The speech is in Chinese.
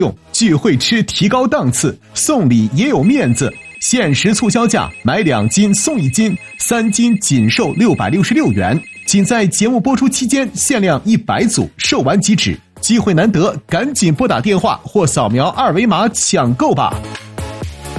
用，聚会吃提高档次，送礼也有面子。限时促销价，买2斤送1斤，3斤仅售666元。仅在节目播出期间限量100组，售完即止。机会难得，赶紧拨打电话或扫描2维码抢购吧。